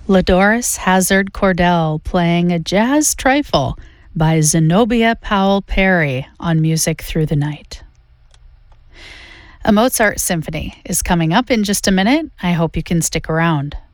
Ladoris Hazard Cordell playing a jazz trifle by Zenobia Powell Perry on Music Through the Night. A Mozart symphony is coming up in just a minute. I hope you can stick around.